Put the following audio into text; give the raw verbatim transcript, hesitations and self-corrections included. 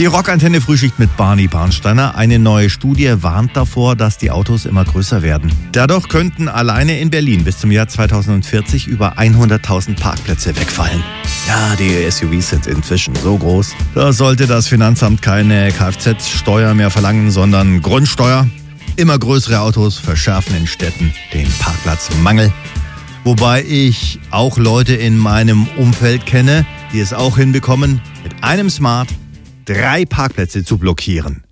Die Rockantenne Frühschicht mit Barney Barnsteiner. Eine neue Studie warnt davor, dass die Autos immer größer werden. Dadurch könnten alleine in Berlin bis zum Jahr zweitausendvierzig über hunderttausend Parkplätze wegfallen. Ja, die S U Vs sind inzwischen so groß. Da sollte das Finanzamt keine Kfz-Steuer mehr verlangen, sondern Grundsteuer. Immer größere Autos verschärfen in Städten den Parkplatzmangel. Wobei ich auch Leute in meinem Umfeld kenne, die es auch hinbekommen, mit einem Smart drei Parkplätze zu blockieren.